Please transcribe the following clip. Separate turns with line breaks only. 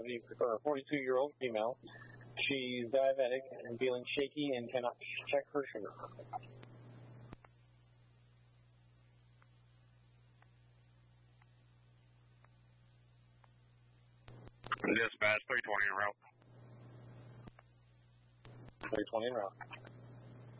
42-year-old female. She's diabetic and feeling shaky and cannot check her sugar.
Dispatch 320 en route.
320 en route.